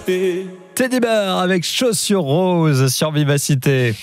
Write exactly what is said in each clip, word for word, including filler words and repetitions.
Teddy Bear avec Chaussures Roses sur Vivacité.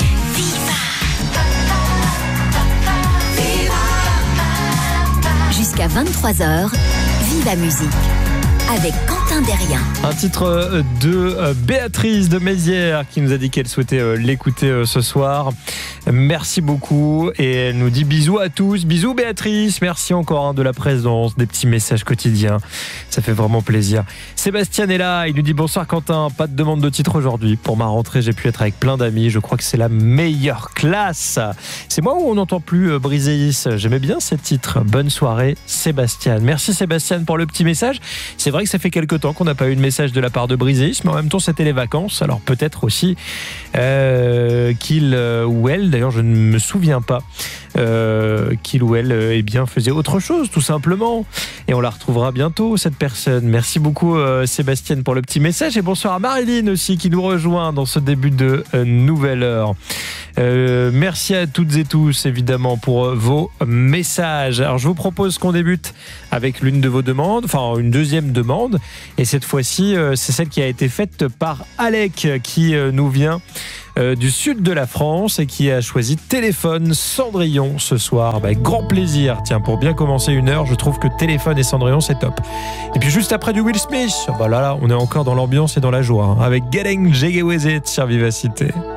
Jusqu'à vingt-trois heures, Viva Musique avec Quentin Derrien. Un titre de Béatrice de Mézières qui nous a dit qu'elle souhaitait l'écouter ce soir. Merci beaucoup et elle nous dit bisous à tous. Bisous Béatrice, merci encore hein, de la présence, des petits messages quotidiens. Ça fait vraiment plaisir. Sébastien est là, il nous dit bonsoir Quentin, pas de demande de titre aujourd'hui. Pour ma rentrée, j'ai pu être avec plein d'amis. Je crois que c'est la meilleure classe. C'est moi où on n'entend plus Briseis. J'aimais bien ces titres. Bonne soirée Sébastien. Merci Sébastien pour le petit message. C'est vrai que ça fait quelques temps qu'on n'a pas eu de message de la part de Briseis, mais en même temps c'était les vacances. Alors peut-être aussi euh, qu'il euh, ou elle, d'ailleurs je ne me souviens pas, euh, qu'il ou elle euh, eh bien, faisait autre chose tout simplement. Et on la retrouvera bientôt cette personne. Merci beaucoup euh, Sébastien pour le petit message et bonsoir à Marilyn aussi qui nous rejoint dans ce début de euh, nouvelle heure. Euh, merci à toutes et tous évidemment pour vos messages. Alors je vous propose qu'on débute avec l'une de vos demandes, enfin une deuxième demande, et cette fois-ci euh, c'est celle qui a été faite par Alec qui euh, nous vient euh, du sud de la France et qui a choisi Téléphone Cendrillon ce soir. Bah, avec grand plaisir. Tiens, pour bien commencer une heure, je trouve que Téléphone et Cendrillon c'est top. Et puis juste après du Will Smith, bah là, là on est encore dans l'ambiance et dans la joie hein, avec Getting Jiggy With It sur Vivacité.